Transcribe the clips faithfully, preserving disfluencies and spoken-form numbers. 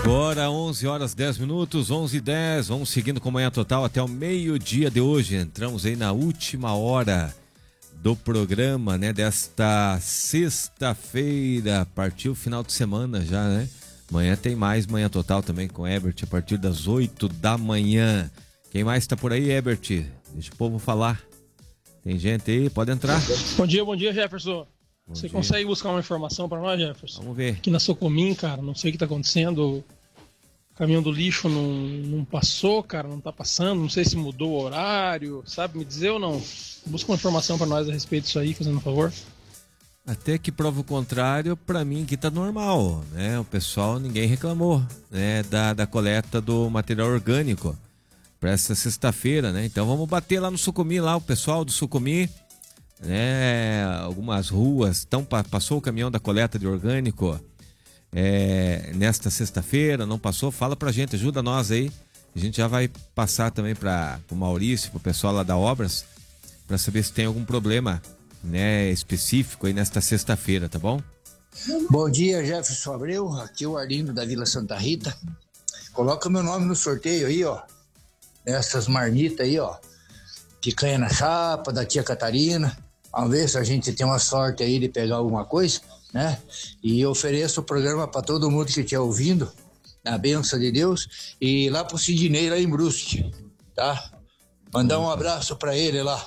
Agora onze horas dez minutos, onze e dez, vamos seguindo com Manhã Total até o meio-dia de hoje. Entramos aí na última hora do programa, né, desta sexta-feira. Partiu o final de semana já, né? Amanhã tem mais Manhã Total também com Herbert a partir das oito da manhã. Quem mais tá por aí, Herbert? Deixa o povo falar. Tem gente aí, pode entrar. Bom dia, bom dia, Jefferson. Bom Você dia. consegue buscar uma informação para nós, Jefferson? Vamos ver. Aqui na Socomim, cara, não sei o que tá acontecendo. O caminhão do lixo não, não passou, cara, não tá passando. Não sei se mudou o horário, sabe me dizer ou não? Busca uma informação para nós a respeito disso aí, fazendo um favor. Até que prova o contrário, pra mim que tá normal, né? O pessoal, ninguém reclamou, né? Da, da coleta do material orgânico para essa sexta-feira, né? Então vamos bater lá no Sucumi, lá o pessoal do Sucumi, né? Algumas ruas, tão, passou o caminhão da coleta de orgânico é, nesta sexta-feira, não passou? Fala pra gente, ajuda nós aí. A gente já vai passar também para o Maurício, pro pessoal lá da Obras, para saber se tem algum problema, né, específico aí nesta sexta-feira, tá bom? Bom dia, Jefferson Abreu, aqui é o Arlindo da Vila Santa Rita. Coloca meu nome no sorteio aí, ó. Essas marmitas aí, ó. Picanha na chapa, da tia Catarina. Vamos ver se a gente tem uma sorte aí de pegar alguma coisa, né? E ofereço o programa para todo mundo que estiver ouvindo, na bênção de Deus. E lá pro Sidney, lá em Brusque, tá? Mandar um abraço para ele lá.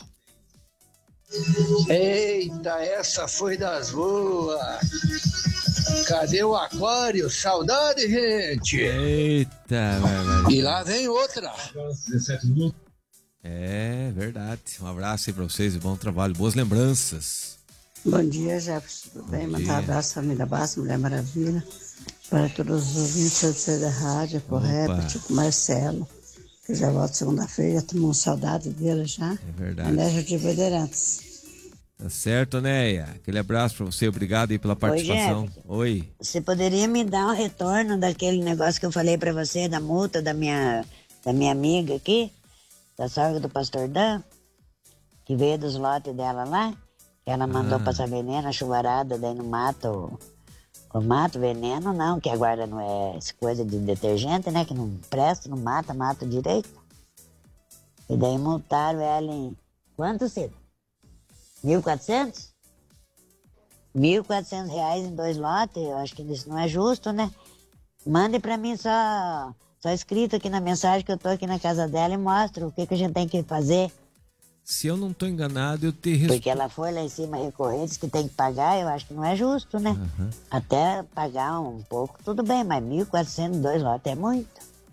Eita, essa foi das boas. Cadê o aquário? Saudade, gente. Eita, velho. E lá vem outra. É verdade. Um abraço aí pra vocês e bom trabalho. Boas lembranças. Bom dia, Jefferson. Tudo bem? Mandar um abraço à família Bassa, Mulher Maravilha, para todos os ouvintes da rádio, pro Herbert, pro Marcelo, que já volta segunda-feira, já tomou saudade dele já. É verdade. Anésio de Bandeirantes. Tá certo, Neia. Aquele abraço pra você, obrigado aí pela participação. Oi, Oi. Você poderia me dar um retorno daquele negócio que eu falei pra você, da multa da minha, da minha amiga aqui, da sogra do pastor Dan, que veio dos lotes dela lá, que ela mandou Ah. passar veneno, a chuvarada, daí no mato, o mato, veneno não, que agora não é essa coisa de detergente, né, que não presta, não mata, mata direito. E daí multaram ela em, quanto, Cida? mil e quatrocentos? mil e quatrocentos reais em dois lotes, eu acho que isso não é justo, né? Mande pra mim só, só escrito aqui na mensagem que eu tô aqui na casa dela e mostro o que, que a gente tem que fazer. Se eu não tô enganado, eu te Porque ela foi lá em cima recorrer, disse que tem que pagar, eu acho que não é justo, né? Uhum. Até pagar um pouco, tudo bem, mas mil e quatrocentos em dois lotes é muito.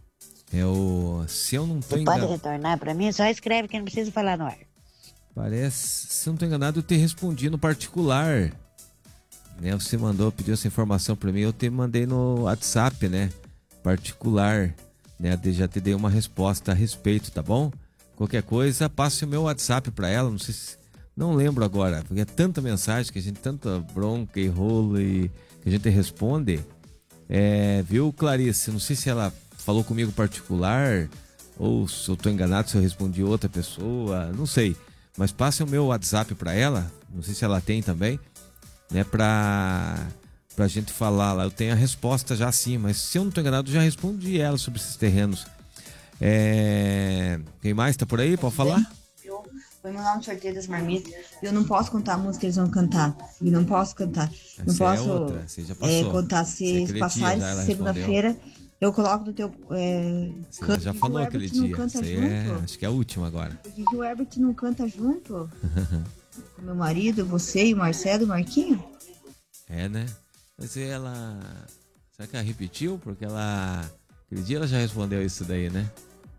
Eu, se eu não tô Você pode enganado, retornar pra mim? Só escreve que não precisa falar no ar. parece, se eu não tô enganado, eu te respondi no particular. Né? Você mandou, pediu essa informação pra mim, eu te mandei no WhatsApp, né? Particular, né? Já te dei uma resposta a respeito, tá bom? Qualquer coisa, passe o meu WhatsApp pra ela, não sei se, não lembro agora, porque é tanta mensagem que a gente, tanta bronca e rolo e que a gente responde. É, viu, Clarice? Não sei se ela falou comigo particular ou se eu tô enganado, se eu respondi outra pessoa, não sei. Mas passe o meu WhatsApp pra ela, não sei se ela tem também, né, pra, pra gente falar lá. Eu tenho a resposta já sim, mas se eu não tô enganado, eu já respondi ela sobre esses terrenos. É... Quem mais tá por aí? Pode falar? Eu vou mandar um sorteio das marmitas. Eu não posso contar a música que eles vão cantar. E não posso cantar. Não Essa é posso outra, você já passou. é, contar Você se aquele passarem dia já ela segunda-feira. Eu coloco no teu. É, Você canto, já e falou o aquele Herbert não dia. canta Essa aí junto. é, acho que é a última agora. Por que que o Herbert não canta junto? Com meu marido, você e o Marcelo e o Marquinho? É, né? Mas ela... Será que ela repetiu? Porque ela... Aquele dia ela já respondeu isso daí, né?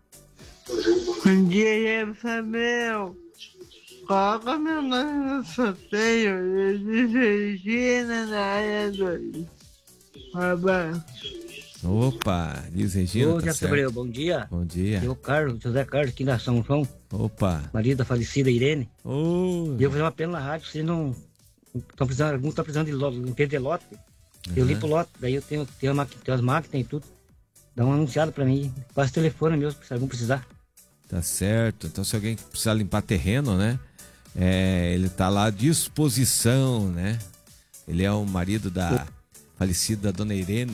Bom dia, Jefferson. Coloca meu nome no sorteio. Eu disse Regina na área dois. Um abraço. Opa, Liz Regina, Ô, tá Jefferson certo? Abreu, bom dia. Bom dia. Eu, Carlos, José Carlos, aqui na São João, Opa. marido da falecida Irene. Oh. E eu vou fazer uma pena na rádio, vocês não... Estão precisando, alguns estão precisando de lo- limpeza de lote. Eu Uhum. limpo o lote, daí eu tenho, tenho, uma, tenho as máquinas e tudo. Dá um anunciado pra mim, passa o telefone mesmo, se algum precisar. Tá certo. Então se alguém precisar limpar terreno, né? É, ele tá lá à disposição, né? Ele é o marido da falecida Dona Irene.